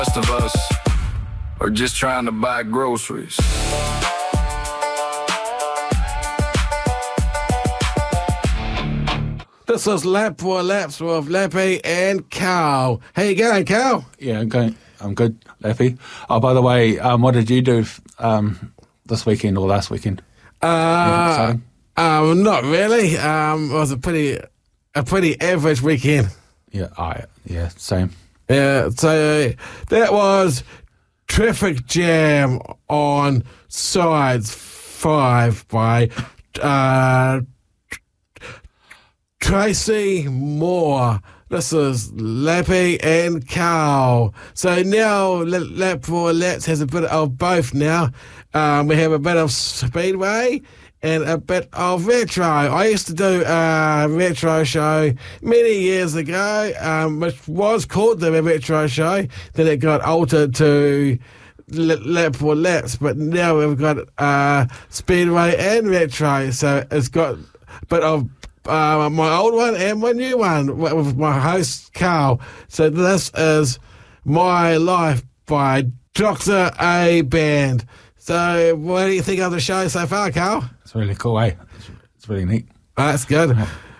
rest of us are just trying to buy groceries. This is Lap for Laps with Lappy and Carl. How you going, Carl? Yeah, I'm good, Lappy. Oh, by the way, what did you do this weekend or last weekend? Not really. It was a pretty average weekend. Yeah, same. Yeah, so that was Traffic Jam on Sides 5 by Tracy Moore. This is Lappy and Carl. So now Lap for Laps has a bit of both now. We have a bit of Speedway and a bit of retro. I used to do a retro show many years ago, which was called the Retro Show. Then it got altered to Lap for Laps, but now we've got Speedway and retro. So it's got a bit of my old one and my new one with my host Carl. So this is My Life by Dr. A Band. So what do you think of the show so far, Carl? It's really cool, eh? It's really neat. That's good.